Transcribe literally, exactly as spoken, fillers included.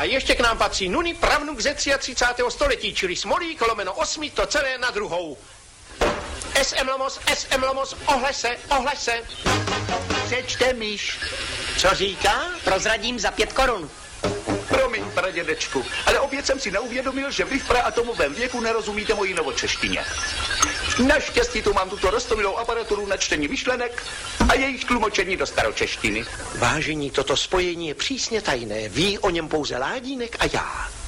A ještě k nám patří Nuny, pravnuk ze třicátého třetího století, čili Smolík, lomeno osmi, to celé na druhou. S M Lomos, S M Lomos, ohle se, ohle se. Přečte myš. Co říká? Prozradím za pět korun. Promiň, pradědečku, ale opět jsem si neuvědomil, že vy v praatomovém věku nerozumíte mojí novočeštině. Naštěstí tu mám tuto roztomilou aparaturu na čtení myšlenek a jejich tlumočení do staročeštiny. Vážení, toto spojení je přísně tajné. Ví o něm pouze Ládínek a já.